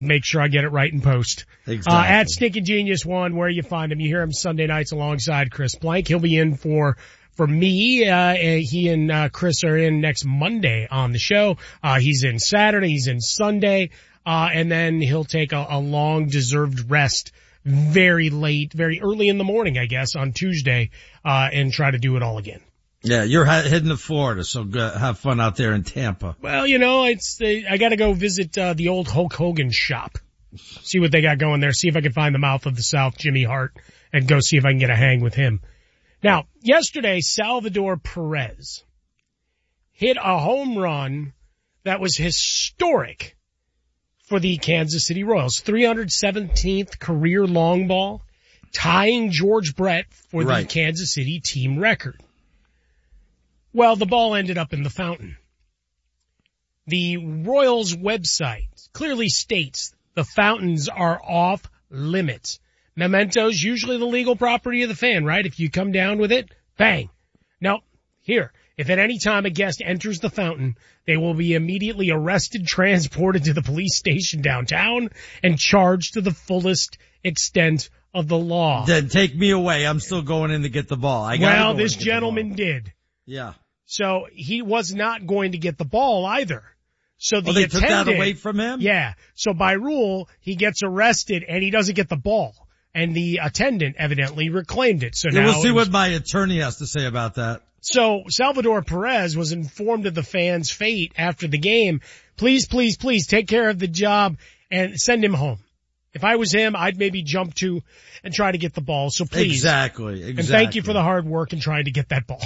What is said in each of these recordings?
Make sure I get it right in post. Exactly. At Stinking Genius One, where you find him. You hear him Sunday nights alongside Chris Blank. He'll be in for me. He and Chris are in next Monday on the show. He's in Saturday. He's in Sunday. And then he'll take a long deserved rest very late, very early in the morning, I guess, on Tuesday, and try to do it all again. Yeah, you're heading to Florida, so have fun out there in Tampa. Well, I gotta go visit, the old Hulk Hogan shop. See what they got going there. See if I can find the mouth of the South, Jimmy Hart, and go see if I can get a hang with him. Now, yesterday, Salvador Perez hit a home run that was historic for the Kansas City Royals. 317th career long ball, tying George Brett for the Kansas City team record. Well, the ball ended up in the fountain. The Royals website clearly states the fountains are off limits. Mementos, usually the legal property of the fan, right? If you come down with it, bang. No, here. If at any time a guest enters the fountain, they will be immediately arrested, transported to the police station downtown, and charged to the fullest extent of the law. Then take me away. I'm still going in to get the ball. Well, this gentleman did. Yeah. So he was not going to get the ball either. So the they attendant, took that away from him? Yeah. So by rule, he gets arrested and he doesn't get the ball. And the attendant evidently reclaimed it. So now we'll see what my attorney has to say about that. So Salvador Perez was informed of the fans' fate after the game. Please, please, please take care of the job and send him home. If I was him, I'd maybe jump to and try to get the ball. So please. Exactly. And thank you for the hard work in trying to get that ball.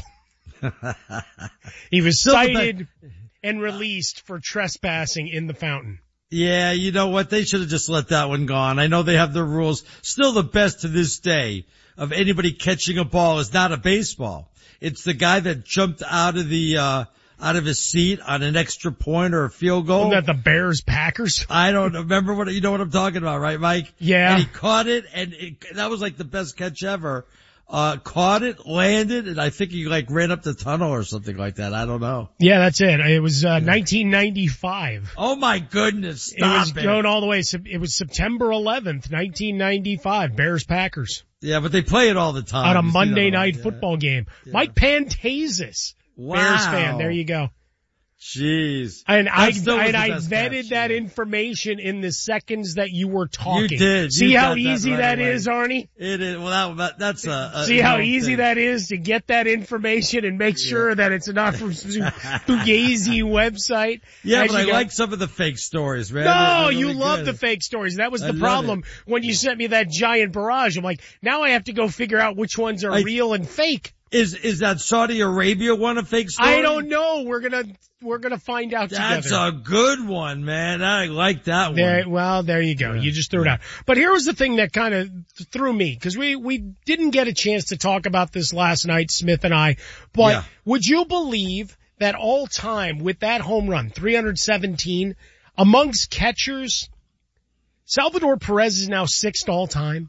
He was cited and released for trespassing in the fountain. Yeah, you know what? They should have just let that one go on. I know they have their rules. Still the best to this day of anybody catching a ball is not a baseball. It's the guy that jumped out of his seat on an extra point or a field goal. Wasn't that the Bears-Packers? I don't remember you know what I'm talking about, right, Mike? Yeah. And he caught it, and that was like the best catch ever. Caught it, landed, and I think he ran up the tunnel or something like that. I don't know. Yeah, that's it. It was, 1995. Oh my goodness. It was going all the way. It was September 11th, 1995. Bears-Packers. Yeah, but they play it all the time. On a Monday night football game. Yeah. Mike Pantazis. Wow. Bears fan. There you go. Jeez. And I vetted that information in the seconds that you were talking. You did. See how easy that is, Arnie? It is. Well, that's a See how easy that is to get that information and make sure that it's not from Fugazi website. Yeah, but I like some of the fake stories, man. No, you love the fake stories. That was the problem when you sent me that giant barrage. I'm like, now I have to go figure out which ones are real and fake. Is that Saudi Arabia one a fake story? I don't know. We're gonna find out together. That's a good one, man. I like that one. There you go. Yeah. You just threw it out. But here was the thing that kind of threw me, because we didn't get a chance to talk about this last night, Smith and I. But would you believe that all time with that home run, 317, amongst catchers, Salvador Perez is now sixth all time?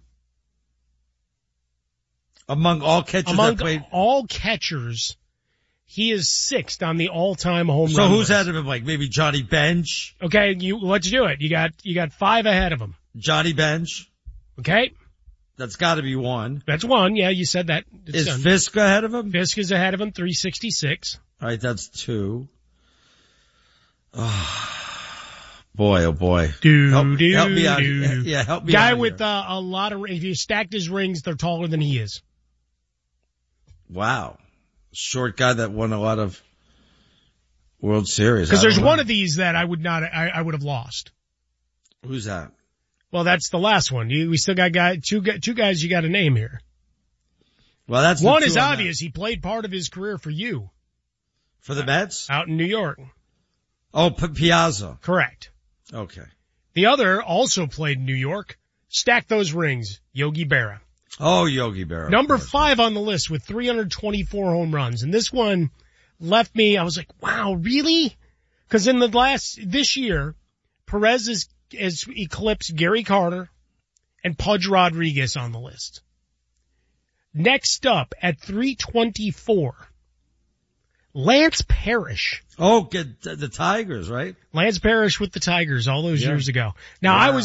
Among all catchers that played? All catchers, he is sixth on the all-time home run. So who's ahead of him? Like maybe Johnny Bench? Okay, let's do it. You got five ahead of him. Johnny Bench? Okay. That's gotta be one. That's one. Yeah, you said that. Is Fisk ahead of him? Fisk is ahead of him, 366. Alright, that's two. Oh. Boy, oh boy. Help me out. Yeah, help me out. Guy with a lot of, if you stacked his rings, they're taller than he is. Wow. Short guy that won a lot of World Series. Because there's one of these that I would have lost. Who's that? Well, that's the last one. We still got two guys you got to name here. Well, that's one is obvious. He played part of his career for you. For the Mets? Out in New York. Oh, Piazza. Correct. Okay. The other also played in New York. Stack those rings. Yogi Berra. Oh, Yogi Berra. Number 5 on the list with 324 home runs. And this one left me, I was like, wow, really? Because in this year, Perez has eclipsed Gary Carter and Pudge Rodriguez on the list. Next up at 324, Lance Parrish. Oh, get the Tigers, right? Lance Parrish with the Tigers all those years ago. Now, wow.